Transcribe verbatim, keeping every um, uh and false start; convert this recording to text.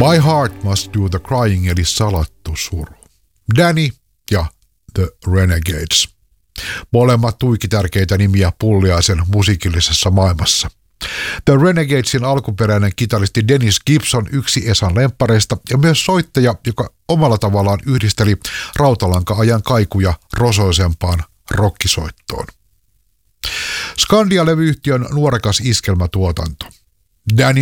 My Heart Must Do the Crying eli salattu suru. Danny ja The Renegades. Molemmat tuiki tärkeitä nimiä Pulliaisen musiikillisessa maailmassa. The Renegadesin alkuperäinen kitaristi Dennis Gibson yksi Esan lemppareista ja myös soittaja, joka omalla tavallaan yhdisteli rautalanka-ajan kaikuja rosoisempaan rockisoittoon. Skandia-levyyhtiön nuorekas iskelmätuotanto. Danny